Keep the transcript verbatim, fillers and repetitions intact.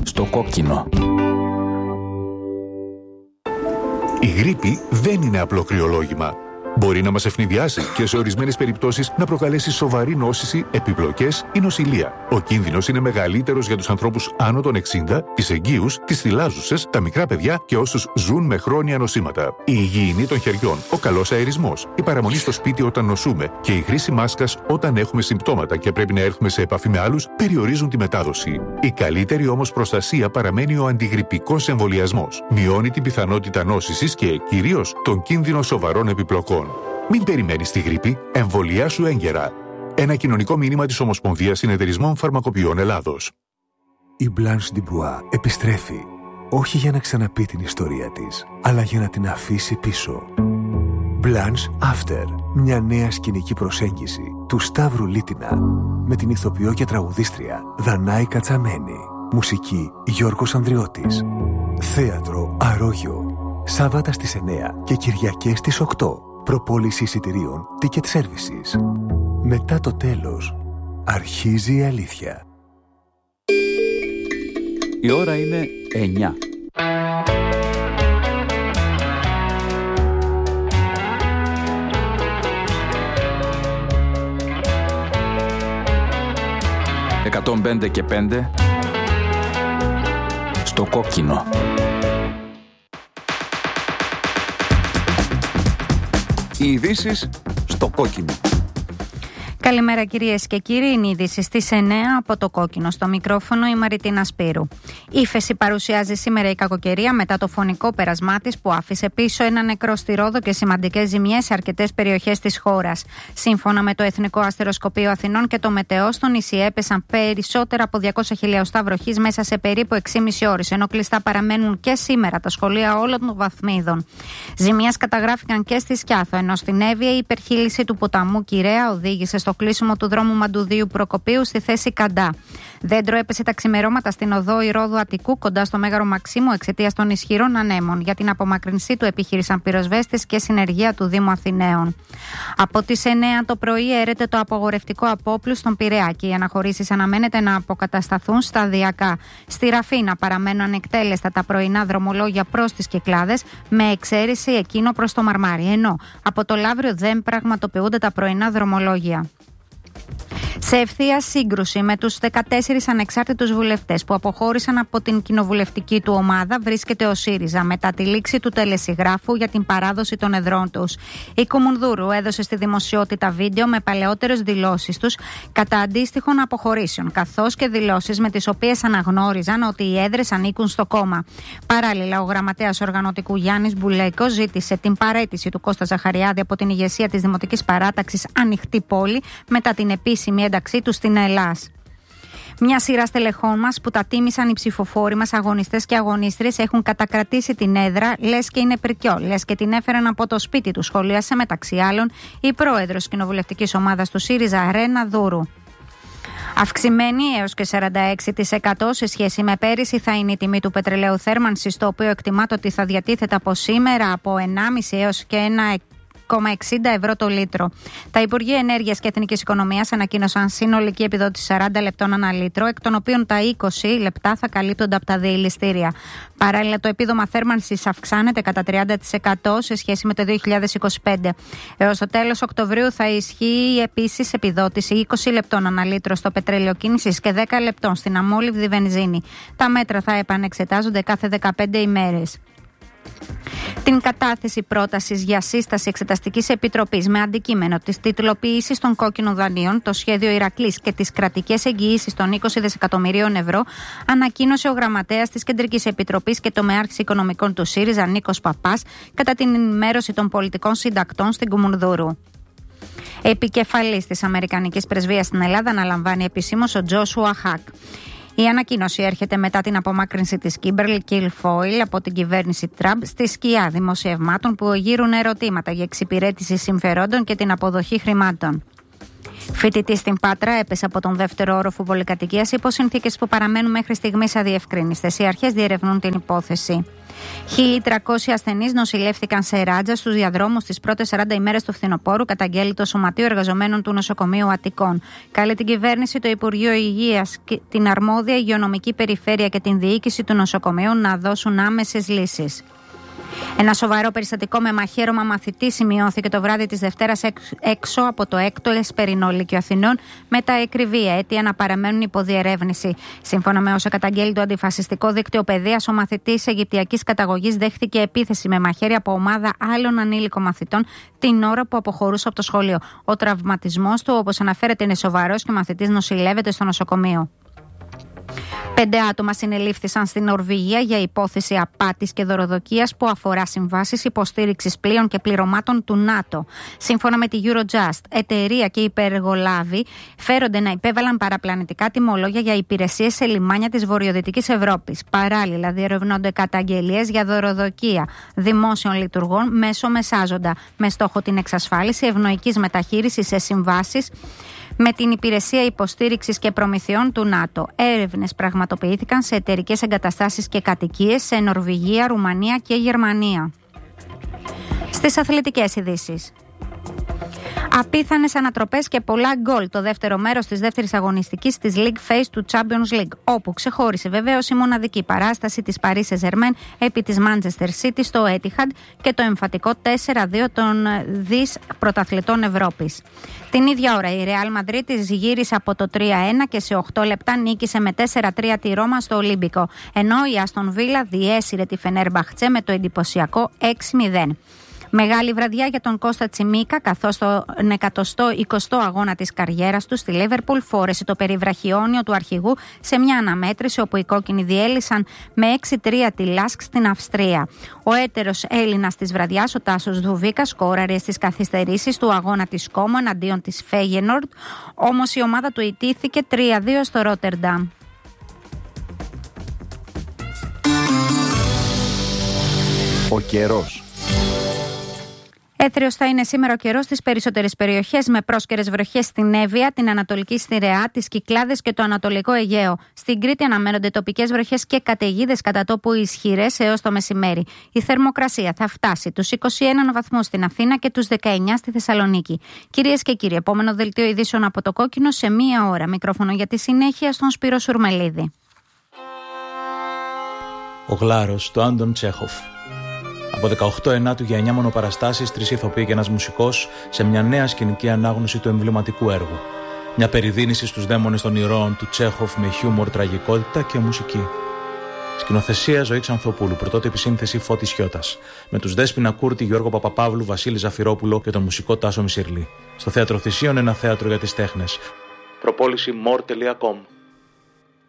στο κόκκινο. Η γρίπη δεν είναι απλό κρυολόγημα. Μπορεί να μας ευνηδιάσει και σε ορισμένες περιπτώσεις να προκαλέσει σοβαρή νόσηση, επιπλοκές ή νοσηλεία. Ο κίνδυνος είναι μεγαλύτερος για τους ανθρώπους άνω των εξήντα, τις εγγύους, τις θυλάζουσες, τα μικρά παιδιά και όσους ζουν με χρόνια νοσήματα. Η υγιεινή των χεριών, ο καλός αερισμός, η παραμονή στο σπίτι όταν νοσούμε και η χρήση μάσκας όταν έχουμε συμπτώματα και πρέπει να έρθουμε σε επαφή με άλλους περιορίζουν τη μετάδοση. Η καλύτερη όμως προστασία παραμένει ο αντιγρυπικός εμβολιασμός. Μειώνει την πιθανότητα νόσησης και κυρίως τον κίνδυνο σοβαρών επιπλοκών. Μην περιμένεις τη γρίπη, εμβολιάσου έγκαιρα. Ένα κοινωνικό μήνυμα της Ομοσπονδίας Συνεταιρισμών Φαρμακοποιών Ελλάδος. Η Blanche Dubois επιστρέφει, όχι για να ξαναπεί την ιστορία της, αλλά για να την αφήσει πίσω. Blanche After, μια νέα σκηνική προσέγγιση του Σταύρου Λίτινα, με την ηθοποιό και τραγουδίστρια Δανάη Κατσαμένη. Μουσική Γιώργος Ανδριώτης. Θέατρο Αρόγιο. Σάββατα στις εννιά και Κυριακές στις οκτώ. Προπόληση εισιτηρίων Ticket Services. Μετά το τέλος, αρχίζει η αλήθεια. Η ώρα είναι εννιά. εκατόν πέντε και πέντε στο κόκκινο. Οι ειδήσεις στο κόκκινο. Καλημέρα κυρίες και κύριοι, είναι η είδηση στις εννιά από το κόκκινο. Στο μικρόφωνο η Μαριτίνα Σπύρου. Ύφεση παρουσιάζει σήμερα η κακοκαιρία μετά το φωνικό πέρασμά της που άφησε πίσω ένα νεκρό στη Ρόδο και σημαντικές ζημιές σε αρκετές περιοχές της χώρας. Σύμφωνα με το Εθνικό Αστεροσκοπείο Αθηνών και το Μετεό, στο νησί έπεσαν περισσότερα από διακόσια χιλιοστά βροχής μέσα σε περίπου έξι και μισή ώρες, ενώ κλειστά παραμένουν και σήμερα τα σχολεία όλων των βαθμίδων. Ζημιές καταγράφηκαν και στη Σκιάθο, ενώ στην Εύβοια η υπερχείληση του ποταμού Κυραία οδήγησε στο κλείσιμο του δρόμου Μαντουδίου Προκοπίου στη θέση Καντά. Δέντρο έπεσε τα ξημερώματα στην οδό Ηρώδου Αττικού κοντά στο Μέγαρο Μαξίμου εξαιτίας των ισχυρών ανέμων. Για την απομακρυνσή του επιχείρησαν πυροσβέστες και συνεργεία του Δήμου Αθηναίων. Από τις εννιά το πρωί έρεται το απογορευτικό απόπλου στον Πειραιά και οι αναχωρήσεις αναμένεται να αποκατασταθούν σταδιακά. Στη Ραφίνα παραμένουν ανεκτέλεστα τα πρωινά δρομολόγια προς τις Κυκλάδες, με εξαίρεση εκείνο προς το Μαρμάρι, ενώ από το Λαύριο δεν πραγματοποιούνται τα πρωινά δρομολόγια. Σε ευθεία σύγκρουση με τους δεκατέσσερις ανεξάρτητους βουλευτές που αποχώρησαν από την κοινοβουλευτική του ομάδα βρίσκεται ο ΣΥΡΙΖΑ μετά τη λήξη του τελεσυγράφου για την παράδοση των εδρών τους. Η Κουμουνδούρου έδωσε στη δημοσιότητα βίντεο με παλαιότερες δηλώσεις τους κατά αντίστοιχων αποχωρήσεων, καθώς και δηλώσεις με τις οποίες αναγνώριζαν ότι οι έδρες ανήκουν στο κόμμα. Παράλληλα, ο γραμματέας οργανωτικού Γιάννης Μπουλέικος ζήτησε την παραίτηση του Κώστα Ζαχαριάδη από την ηγεσία της Δημοτικής Παράταξης Ανοιχτή Πόλη μετά την επίσημη ένταξή του στην Ελλάς. Μια σειρά στελεχών μας που τα τίμησαν οι ψηφοφόροι μας, αγωνιστές και αγωνίστριες, έχουν κατακρατήσει την έδρα, λες και είναι πρικιό, λες και την έφεραν από το σπίτι του, σχολίασε μεταξύ άλλων η πρόεδρος κοινοβουλευτικής ομάδας του ΣΥΡΙΖΑ, Ρένα Δούρου. Αυξημένη έως και σαράντα έξι τοις εκατό σε σχέση με πέρυσι θα είναι η τιμή του πετρελαίου θέρμανσης, το οποίο εκτιμάται ότι θα διατίθεται από σήμερα από ενάμιση έως και ένα κόμμα εξήντα ευρώ το λίτρο. Τα Υπουργεία Ενέργειας και Εθνικής Οικονομίας ανακοίνωσαν συνολική επιδότηση σαράντα λεπτών ανά λίτρο, εκ των οποίων τα είκοσι λεπτά θα καλύπτονται από τα διελιστήρια. Παράλληλα, το επίδομα θέρμανσης αυξάνεται κατά τριάντα τοις εκατό σε σχέση με το δύο χιλιάδες είκοσι πέντε. Έως το τέλος Οκτωβρίου θα ισχύει επίσης επιδότηση είκοσι λεπτών ανά λίτρο στο πετρέλαιο κίνησης και δέκα λεπτών στην αμόλυβδη βενζίνη. Τα μέτρα θα επανεξετάζονται κάθε δεκαπέντε ημέρες. Την κατάθεση πρότασης για σύσταση Εξεταστικής Επιτροπής με αντικείμενο της τιτλοποίησης των κόκκινων δανείων, το σχέδιο Ηρακλής και τις κρατικές εγγυήσεις των είκοσι δισεκατομμυρίων ευρώ, ανακοίνωσε ο γραμματέας της Κεντρικής Επιτροπής και τομεάρχης οικονομικών του ΣΥΡΙΖΑ, Νίκος Παπάς, κατά την ενημέρωση των πολιτικών συντακτών στην Κουμουνδούρου. Επικεφαλής της Αμερικανικής Πρεσβείας στην Ελλάδα αναλαμβάνει επισήμως ο Τζόσουα Χακ. Η ανακοίνωση έρχεται μετά την απομάκρυνση της Κίμπερλ Κιλφόιλ από την κυβέρνηση Τραμπ στη σκιά δημοσιευμάτων που γύρουν ερωτήματα για εξυπηρέτηση συμφερόντων και την αποδοχή χρημάτων. Φοιτητής στην Πάτρα έπεσε από τον δεύτερο όροφο πολυκατοικίας υπό συνθήκες που παραμένουν μέχρι στιγμής αδιευκρίνιστες. Οι αρχές διερευνούν την υπόθεση. χίλια τριακόσιοι ασθενείς νοσηλεύτηκαν σε Ράτζα στους διαδρόμους τις πρώτες σαράντα ημέρες του φθινοπόρου, καταγγέλει το Σωματείο Εργαζομένων του Νοσοκομείου Αττικών. Καλεί την κυβέρνηση, το Υπουργείο Υγείας, την αρμόδια υγειονομική περιφέρεια και την διοίκηση του νοσοκομείου να δώσουν άμεσες λύσεις. Ένα σοβαρό περιστατικό με μαχαίρωμα μαθητή σημειώθηκε το βράδυ της Δευτέρας έξω από το έκτο Εσπερινό Λύκειο Αθηνών, με τα εκκριβή αίτια να παραμένουν υποδιερεύνηση. Σύμφωνα με όσα καταγγέλει το αντιφασιστικό δίκτυο παιδείας, ο μαθητής Αιγυπτιακής καταγωγής δέχθηκε επίθεση με μαχαίρι από ομάδα άλλων ανήλικων μαθητών την ώρα που αποχωρούσε από το σχολείο. Ο τραυματισμός του, όπως αναφέρεται, είναι σοβαρός και ο μαθητής νοσηλεύεται στο νοσοκομείο. Πέντε άτομα συνελήφθησαν στην Νορβηγία για υπόθεση απάτης και δωροδοκίας που αφορά συμβάσεις υποστήριξης πλοίων και πληρωμάτων του ΝΑΤΟ. Σύμφωνα με τη Eurojust, εταιρεία και υπεργολάβοι φέρονται να υπέβαλαν παραπλανητικά τιμολόγια για υπηρεσίες σε λιμάνια της Βορειοδυτικής Ευρώπης. Παράλληλα, διερευνώνται καταγγελίες για δωροδοκία δημόσιων λειτουργών μέσω μεσάζοντα, με στόχο την εξασφάλιση ευνοϊκής μεταχείρισης σε συμβάσεις με την Υπηρεσία Υποστήριξης και Προμηθειών του ΝΑΤΟ. Έρευνες πραγματοποιήθηκαν σε εταιρικές εγκαταστάσεις και κατοικίες σε Νορβηγία, Ρουμανία και Γερμανία. Στις αθλητικές ειδήσεις. Απίθανες ανατροπές και πολλά γκολ το δεύτερο μέρος της δεύτερης αγωνιστικής της League Phase του Champions League, όπου ξεχώρισε βεβαίως η μοναδική παράσταση της Paris Saint-Germain επί της Manchester City στο Etihad και το εμφατικό τέσσερα δύο των δις πρωταθλητών Ευρώπης. Την ίδια ώρα η Real Madrid γύρισε από το τρία ένα και σε οκτώ λεπτά νίκησε με τέσσερα τρία τη Ρώμα στο Ολύμπικο, ενώ η Aston Villa διέσυρε τη Fenerbahçe με το εντυπωσιακό έξι μηδέν. Μεγάλη βραδιά για τον Κώστα Τσιμίκα, καθώς στον εκατοστό εικοστό αγώνα της καριέρας του στη Λίβερπουλ φόρεσε το περιβραχιόνιο του αρχηγού σε μια αναμέτρηση όπου οι κόκκινοι διέλυσαν με έξι τρία τη Λάσκ στην Αυστρία. Ο έτερος Έλληνας της βραδιάς, ο Τάσος Δουβίκα, σκόραρε στις καθυστερήσεις του αγώνα της Κόμο εναντίον της Φέγενορντ, όμως η ομάδα του ιτήθηκε τρία δύο στο Ρότερνταμ. Ο καιρός. Έθριος θα είναι σήμερα ο καιρός στις περισσότερες περιοχές, με πρόσκαιρες βροχές στην Εύβοια, την Ανατολική Στιρεά, τις Κυκλάδες και το Ανατολικό Αιγαίο. Στην Κρήτη αναμένονται τοπικές βροχές και καταιγίδες κατά τόπου ισχυρές έως το μεσημέρι. Η θερμοκρασία θα φτάσει τους είκοσι ένα βαθμούς στην Αθήνα και τους δεκαεννιά στη Θεσσαλονίκη. Κυρίες και κύριοι, επόμενο δελτίο ειδήσεων από το Κόκκινο σε μία ώρα. Μικρόφωνο για τη συνέχεια στον Σπύρο Σουρμελίδη. Ο Γλάρος του Άντων Τσέχοφ. Από δεκαοκτώ ενάτου για εννιά μονοπαραστάσεις, τρεις ηθοποιοί και ένας μουσικός σε μια νέα σκηνική ανάγνωση του εμβληματικού έργου. Μια περιδίνηση στους δαίμονες των ηρώων του Τσέχοφ με χιούμορ, τραγικότητα και μουσική. Σκηνοθεσία Ζωή Ξανθοπούλου, πρωτότυπη σύνθεση Φώτης Χιώτας. Με τους Δέσποινα Κούρτη, Γιώργο Παπαπαύλου, Βασίλη Ζαφυρόπουλο και τον μουσικό Τάσο Μισιρλή. Στο Θέατρο Θησίων, ένα θέατρο για τις τέχνες. Προπόληση more τελεία com.